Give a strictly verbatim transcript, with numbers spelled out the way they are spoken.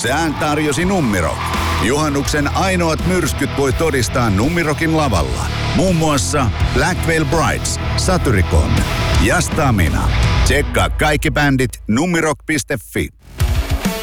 Sään tarjosi Nummiro. Juhannuksen ainoat myrskyt voi todistaa Nummirokin lavalla. Muun muassa Black Veil Brides, Satyricon ja Stamina. Tsekkaa kaikki bändit nummirok piste fi.